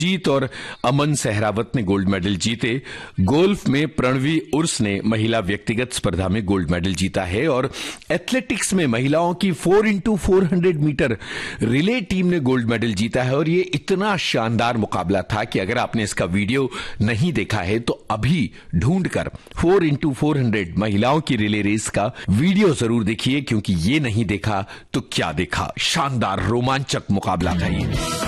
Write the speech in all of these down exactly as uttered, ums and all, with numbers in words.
जीत और अमन सहरावत ने gold medal जीते। गोल्फ में प्रणवी उर्स ने महिला व्यक्तिगत स्पर्धा में गोल्ड मेडल जीता है और एथलेटिक्स में महिलाओं की four into four hundred metre relay team ने गोल्ड मेडल जीता है। और ये इतना शानदार मुकाबला था कि अगर आपने इसका वीडियो नहीं देखा है तो अभी ढूंढकर फोर इंटू फोर हंड्रेड महिलाओं की रिले रेस का वीडियो जरूर देखिए, क्योंकि ये नहीं देखा तो क्या देखा। शानदार रोमांचक मुकाबला था ये।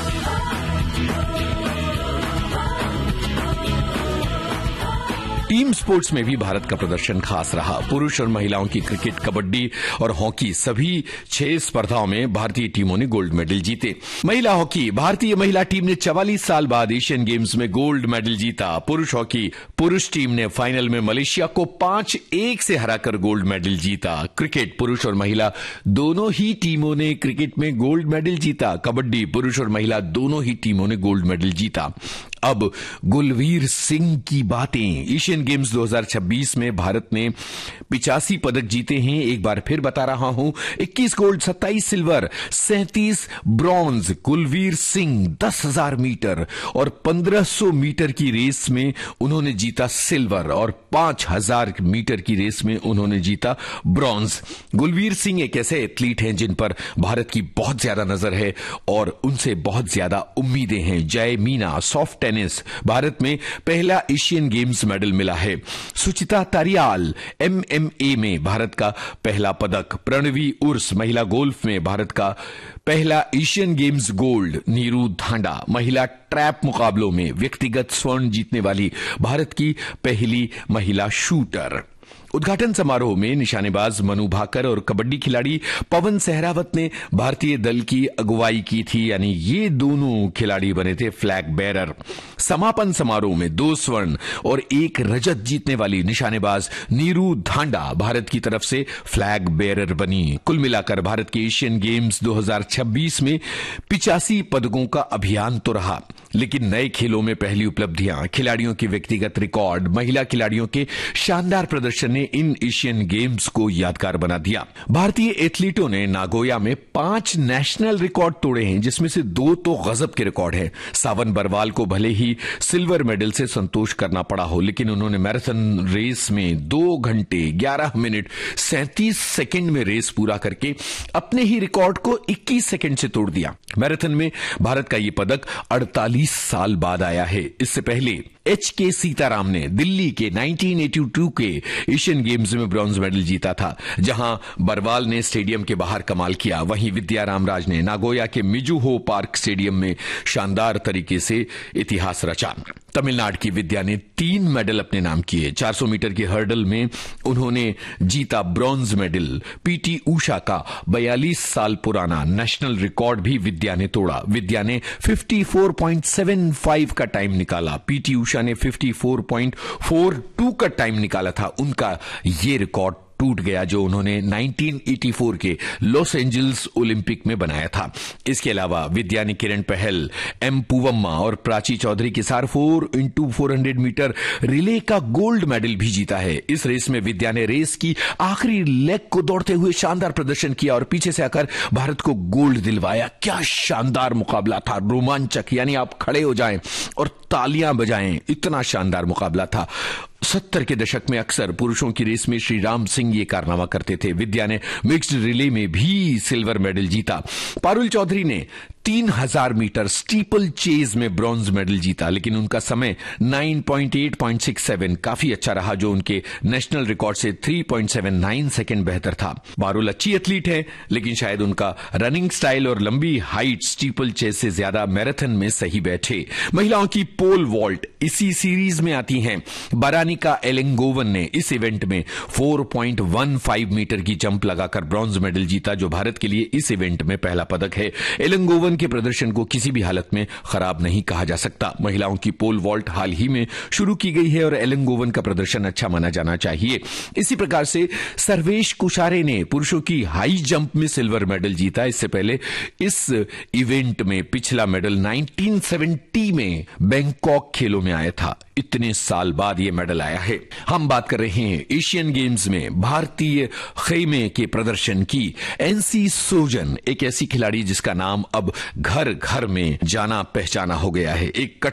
टीम स्पोर्ट्स में भी भारत का प्रदर्शन खास रहा। पुरुष और महिलाओं की क्रिकेट, कबड्डी और हॉकी सभी छह स्पर्धाओं में भारतीय टीमों ने गोल्ड मेडल जीते। महिला हॉकी, भारतीय महिला टीम ने चवालीस साल बाद एशियन गेम्स में गोल्ड मेडल जीता। पुरुष हॉकी, पुरुष टीम ने फाइनल में मलेशिया को पांच एक से हराकर गोल्ड मेडल जीता। क्रिकेट, पुरुष और महिला दोनों ही टीमों ने क्रिकेट में गोल्ड मेडल जीता। कबड्डी, पुरुष और महिला दोनों ही टीमों ने गोल्ड मेडल जीता। अब गुलवीर सिंह की बातें। एशियन गेम्स दो हज़ार छब्बीस में भारत ने पिचासी पदक जीते हैं। एक बार फिर बता रहा हूं, इक्कीस गोल्ड, सत्ताईस सिल्वर, सैंतीस ब्रॉन्ज। गुलवीर सिंह दस हज़ार मीटर और पंद्रह सौ मीटर की रेस में उन्होंने जीता सिल्वर और पांच हज़ार मीटर की रेस में उन्होंने जीता ब्रॉन्ज। गुलवीर सिंह एक ऐसे एथलीट हैं जिन पर भारत की बहुत ज्यादा नजर है और उनसे बहुत ज्यादा उम्मीदें हैं। जय मीना, सॉफ्ट टेनिस, भारत में पहला एशियन गेम्स मेडल मिला है। सुचिता तारियाल, एमएमए में भारत का पहला पदक। प्रणवी उर्स, महिला गोल्फ में भारत का पहला Asian games gold. Neeru Dhanda, महिला ट्रैप मुकाबलों में व्यक्तिगत स्वर्ण जीतने वाली भारत की पहली महिला शूटर। उद्घाटन समारोह में निशानेबाज मनु भाकर और कबड्डी खिलाड़ी पवन सहरावत ने भारतीय दल की अगुवाई की थी, यानी ये दोनों खिलाड़ी बने थे फ्लैग बेरर। समापन समारोह में दो स्वर्ण और एक रजत जीतने वाली निशानेबाज नीरू धांडा भारत की तरफ से फ्लैग बेरर बनी। कुल मिलाकर भारत के एशियन गेम्स दो हज़ार छब्बीस में पिचासी पदकों का अभियान तो रहा, लेकिन नए खेलों में पहली उपलब्धियां, खिलाड़ियों के व्यक्तिगत रिकॉर्ड, महिला खिलाड़ियों के शानदार प्रदर्शन ने इन एशियन गेम्स को यादगार बना दिया। भारतीय एथलीटों ने नागोया में पांच नेशनल रिकॉर्ड तोड़े हैं, जिसमें से दो तो गजब के रिकॉर्ड हैं। सावन बरवाल को भले ही सिल्वर मेडल से संतोष करना पड़ा हो, लेकिन उन्होंने मैराथन रेस में दो घंटे ग्यारह मिनट सैंतीस सेकंड में रेस पूरा करके अपने ही रिकॉर्ड को इक्कीस सेकंड से तोड़ दिया। मैराथन में भारत का यह पदक अड़तालीस साल बाद आया है। इससे पहले एच के सीताराम ने दिल्ली के उन्नीस सौ बयासी के एशियन गेम्स में ब्रॉन्ज मेडल जीता था, जहां बरवाल ने स्टेडियम के बाहर कमाल किया। वहीं विद्या रामराज ने नागोया के मिजुहो पार्क स्टेडियम में शानदार तरीके से इतिहास रचा। तमिलनाडु की विद्या ने तीन मेडल अपने नाम किए। चार सौ मीटर के हर्डल में उन्होंने जीता ब्रॉन्ज मेडल। पीटी उषा का बयालीस साल पुराना नेशनल रिकॉर्ड भी विद्या ने तोड़ा। विद्या ने चौवन पॉइंट सात पाँच का टाइम निकाला। पीटी उषा ने चौवन पॉइंट चार दो का टाइम निकाला था। उनका ये रिकॉर्ड टूट गया जो उन्होंने उन्नीस सौ चौरासी के लॉस एंजल्स ओलंपिक में बनाया था। इसके अलावा विद्या ने किरण पहल, एम पूवम्मा और प्राची चौधरी के साथ four into four hundred metre relay का गोल्ड मेडल भी जीता है। इस रेस में विद्या ने रेस की आखिरी लेग को दौड़ते हुए शानदार प्रदर्शन किया और पीछे से आकर भारत को गोल्ड दिलवाया। क्या शानदार मुकाबला था, रोमांचक, यानी आप खड़े हो जाएं और तालियां बजाएं, इतना शानदार मुकाबला था। सत्तर के दशक में अक्सर पुरुषों की रेस में श्री राम सिंह ये कारनामा करते थे। विद्या ने मिक्स्ड रिले में भी सिल्वर मेडल जीता। पारुल चौधरी ने तीन हज़ार मीटर स्टीपल चेज में ब्रॉन्ज मेडल जीता, लेकिन उनका समय नौ पॉइंट आठ पॉइंट छह सात काफी अच्छा रहा, जो उनके नेशनल रिकॉर्ड से तीन पॉइंट सात नौ सेकंड बेहतर था। पारुल अच्छी एथलीट है, लेकिन शायद उनका रनिंग स्टाइल और लंबी हाइट स्टीपल चेज से ज्यादा मैराथन में सही बैठे। महिलाओं की पोल वॉल्ट इसी सीरीज में आती हैं। बरानिका एलेंगोवन ने इस इवेंट में चार पॉइंट एक पाँच मीटर की जंप लगाकर ब्रॉन्ज मेडल जीता, जो भारत के लिए इस इवेंट में पहला पदक है। एलेंगोवन के प्रदर्शन को किसी भी हालत में खराब नहीं कहा जा सकता। महिलाओं की पोल वॉल्ट हाल ही में शुरू की गई है और एलेंगोवन का प्रदर्शन अच्छा माना जाना चाहिए। इसी प्रकार से सर्वेश कुशारे ने पुरुषों की हाई जंप में सिल्वर मेडल जीता। इससे पहले इस इवेंट में पिछला मेडल उन्नीस सौ सत्तर में बैंकॉक खेलों में आया था। इतने साल बाद ये मेडल आया है। हम बात कर रहे हैं एशियन गेम्स में भारतीय खेमे के प्रदर्शन की। एनसी सोजन एक ऐसी खिलाड़ी जिसका नाम अब घर घर में जाना पहचाना हो गया है। एक